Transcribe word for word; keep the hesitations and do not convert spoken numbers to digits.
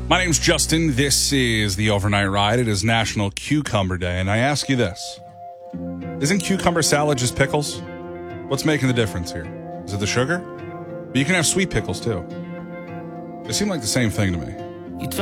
My name's Justin. This is the Overnight Ride. It is National Cucumber Day, and I ask you this. Isn't cucumber salad just pickles? What's making the difference here? Is it the sugar? But you can have sweet pickles, too. They seem like the same thing to me.